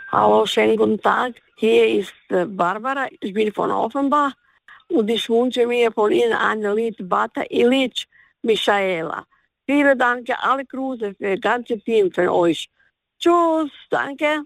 Hallo, schönen guten Tag. Hier ist Barbara. Ich bin von Offenbach und ich wünsche mir von Ihnen ein Lied Bata Illich, Michaela. Vielen Dank, alle Grüße für das ganze Team von euch. Tschüss, danke.